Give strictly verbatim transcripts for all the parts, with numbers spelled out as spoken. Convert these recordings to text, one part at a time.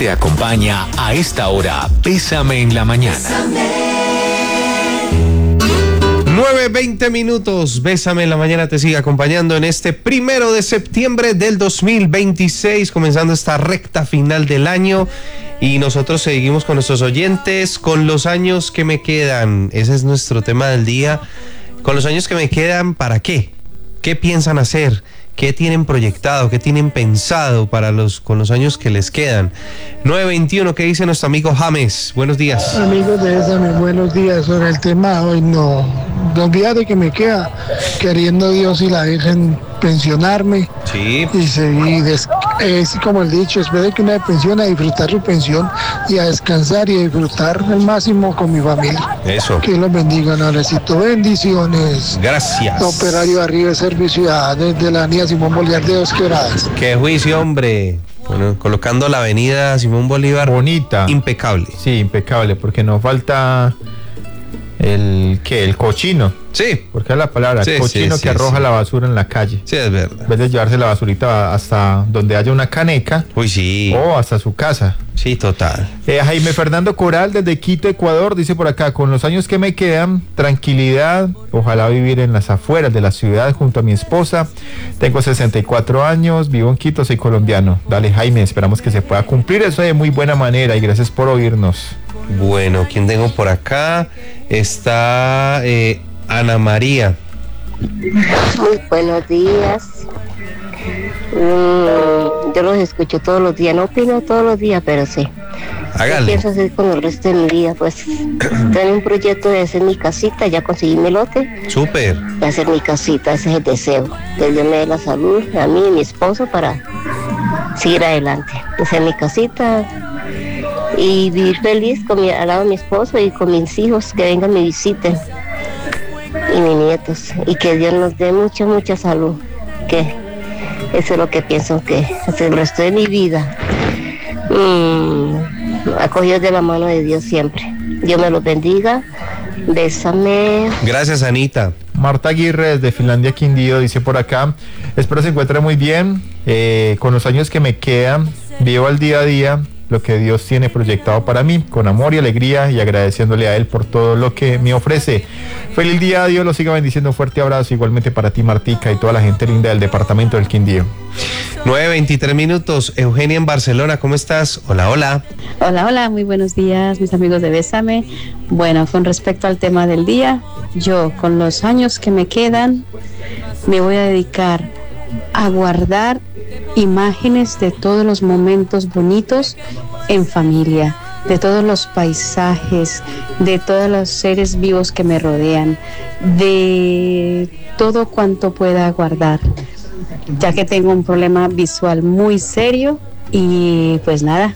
Te acompaña a esta hora, Bésame en la Mañana. nueve veinte minutos, Bésame en la Mañana te sigue acompañando en este primero de septiembre del dos mil veintiséis, comenzando esta recta final del año. Y nosotros seguimos con nuestros oyentes, con los años que me quedan. Ese es nuestro tema del día. Con los años que me quedan, ¿para qué? ¿Qué piensan hacer? ¿Qué tienen proyectado? ¿Qué tienen pensado para los con los años que les quedan? nueve veintiuno, ¿qué dice nuestro amigo James? Buenos días. Amigos de Bésame, buenos días. Sobre el tema hoy, no, dos días de que me queda, queriendo Dios y la Virgen pensionarme. Sí. Y seguir, es, es como el dicho, espero que una pensión a disfrutar su pensión y a descansar y a disfrutar al máximo con mi familia. Eso. Que los bendiga, no necesito bendiciones. Gracias. Operario arriba de servicio desde la avenida Simón Bolívar de Dos Quebradas. Qué juicio, hombre. Bueno, colocando la avenida Simón Bolívar. Bonita. Impecable. Sí, impecable, porque no falta el ¿qué? El cochino. Sí. Porque es la palabra, sí, cochino sí, que sí, arroja sí. la basura en la calle. Sí, es verdad. En vez de llevarse la basurita hasta donde haya una caneca. Uy, sí. O hasta su casa. Sí, total. Eh, Jaime Fernando Coral desde Quito, Ecuador, dice por acá: con los años que me quedan, tranquilidad, ojalá vivir en las afueras de la ciudad junto a mi esposa. Tengo sesenta y cuatro años, vivo en Quito, soy colombiano. Dale, Jaime, esperamos que se pueda cumplir eso de muy buena manera y gracias por oírnos. Bueno, ¿quién tengo por acá? Está eh, Ana María. Muy buenos días. Mm, yo los escucho todos los días, no opino todos los días, pero sí. Hágale. ¿Qué pienso hacer con el resto de mi vida? Pues tengo un proyecto de hacer mi casita, ya conseguí mi lote. Súper. De hacer mi casita, ese es el deseo. Que Dios me dé la salud a mí y a mi esposo para seguir adelante. Hacer mi casita y vivir feliz con mi, al lado de mi esposo y con mis hijos, que vengan y me visiten. Y mis nietos. Y que Dios nos dé mucha, mucha salud. Que eso es lo que pienso que es el resto de mi vida. Mm, acogido de la mano de Dios siempre. Dios me los bendiga. Bésame. Gracias, Anita. Marta Aguirre desde Finlandia, Quindío, dice por acá: espero se encuentre muy bien. Eh, con los años que me quedan, vivo al día a día lo que Dios tiene proyectado para mí, con amor y alegría, y agradeciéndole a Él por todo lo que me ofrece. Feliz día, Dios lo siga bendiciendo. Un fuerte abrazo igualmente para ti, Martica, y toda la gente linda del departamento del Quindío. nueve veintitrés minutos, Eugenia en Barcelona, ¿cómo estás? Hola, hola. Hola, hola, muy buenos días, mis amigos de Bésame. Bueno, con respecto al tema del día, yo con los años que me quedan, me voy a dedicar a guardar imágenes de todos los momentos bonitos en familia, de todos los paisajes, de todos los seres vivos que me rodean, de todo cuanto pueda guardar, ya que tengo un problema visual muy serio y pues nada,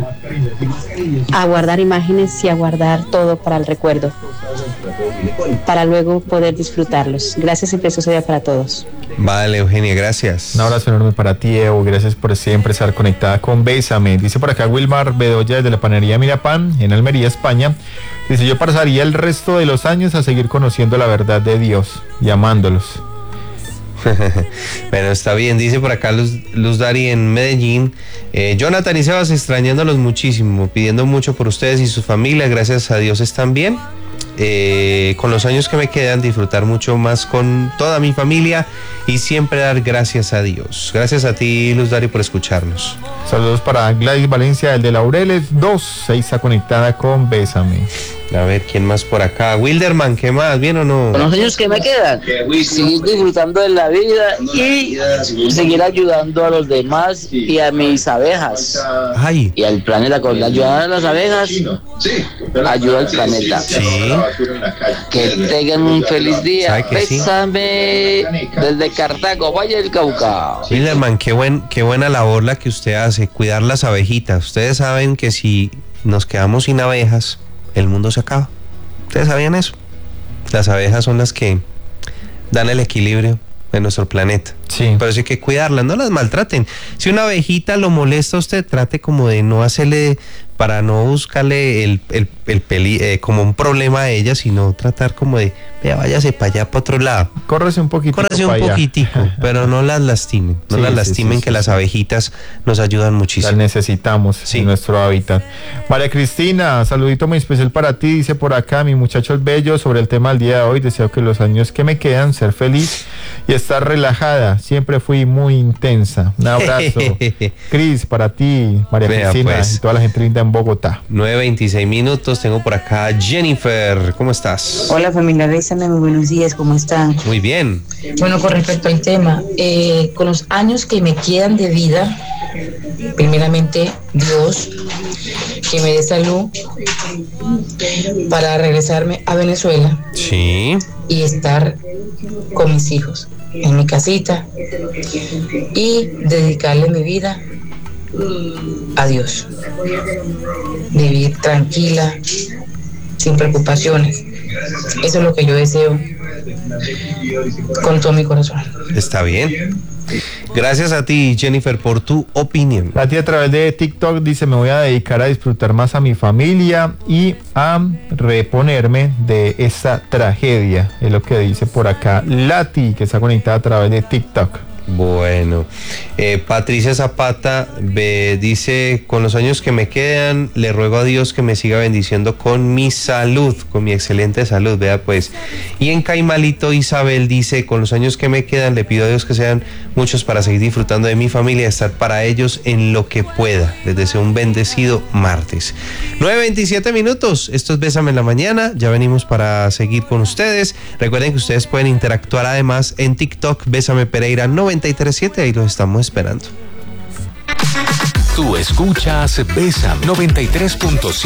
a guardar imágenes y a guardar todo para el recuerdo, para luego poder disfrutarlos. Gracias y precioso día para todos. Vale, Eugenia, gracias. Un abrazo enorme para ti, Evo. Gracias por siempre estar conectada con Bésame. Dice por acá Wilmar Bedoya desde la panadería Mirapan en Almería, España. Dice: yo pasaría el resto de los años a seguir conociendo la verdad de Dios y amándolos. Bueno, está bien. Dice por acá Luz, Luz Dari en Medellín: eh, Jonathan y Sebas, extrañándolos muchísimo, pidiendo mucho por ustedes y su familia. Gracias a Dios están bien. Eh, con los años que me quedan, disfrutar mucho más con toda mi familia y siempre dar gracias a Dios. Gracias a ti, Luz Dari, por escucharnos. Saludos para Gladys Valencia, el de Laureles dos, se está conectada con Bésame. A ver, ¿quién más por acá? Wilderman, ¿qué más? ¿Bien o no? Con los años que me quedan, seguir disfrutando de la vida y seguir ayudando a los demás y a mis abejas. Ay. Y al planeta. Con ayudar a las abejas, ayuda al planeta. Sí. Que tengan un feliz día. Sí? Bésame desde Cartago, Valle del Cauca. Wilderman, qué, buen, qué buena labor la que usted hace, cuidar las abejitas. Ustedes saben que si nos quedamos sin abejas, el mundo se acaba. ¿Ustedes sabían eso? Las abejas son las que dan el equilibrio de nuestro planeta. Sí. Pero sí hay que cuidarlas, no las maltraten. Si una abejita lo molesta a usted, trate como de no hacerle, para no buscarle el, el, el peli, eh, como un problema a ella, sino tratar como de, vea, váyase para allá, para otro lado. Córrese un poquitico. Córrese un poquitico, pero no las lastimen, no sí, las lastimen, sí, sí, que sí, las abejitas nos ayudan muchísimo. Las necesitamos sí. en nuestro hábitat. María Cristina, saludito muy especial para ti, dice por acá, mi muchacho es bello, sobre el tema del día de hoy, deseo que los años que me quedan, ser feliz y estar relajada, siempre fui muy intensa. Un abrazo. Cris, para ti, María Vea, Cristina, pues, y toda la gente linda en Bogotá. nueve veintiséis minutos, tengo por acá Jennifer, ¿cómo estás? Hola familia, Bésame, muy buenos días, ¿cómo están? Muy bien. Bueno, con respecto al tema, eh, con los años que me quedan de vida, primeramente Dios, que me dé salud para regresarme a Venezuela. Sí. Y estar con mis hijos en mi casita y dedicarle mi vida a Dios, vivir tranquila, sin preocupaciones. Eso es lo que yo deseo con todo mi corazón. Está bien. Gracias a ti, Jennifer, por tu opinión. La tía a través de TikTok dice, me voy a dedicar a disfrutar más a mi familia y a reponerme de esta tragedia. Es lo que dice por acá Lati, que está conectada a través de TikTok. Bueno, eh, Patricia Zapata eh, dice, con los años que me quedan, le ruego a Dios que me siga bendiciendo con mi salud, con mi excelente salud, vea pues. Y en Caimalito Isabel dice, con los años que me quedan, le pido a Dios que sean muchos para seguir disfrutando de mi familia y estar para ellos en lo que pueda. Les deseo un bendecido martes. nueve veintisiete minutos, esto es Bésame en la Mañana, ya venimos para seguir con ustedes. Recuerden que ustedes pueden interactuar además en TikTok, Bésame Pereira noventa y tres siete, ahí los estamos esperando. Tú escuchas Bésame noventa y tres punto siete.